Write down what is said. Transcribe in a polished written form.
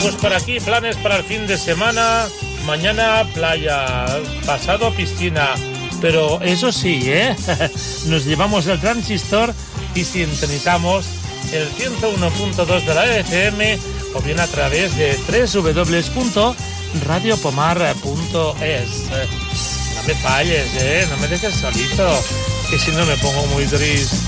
Pues por aquí, planes para el fin de semana. Mañana playa, pasado piscina. Pero eso sí, nos llevamos el transistor y sintonizamos el 101.2 de la FM o bien a través de www.radiopomar.es. No me falles, no me dejes solito, que si no me pongo muy triste.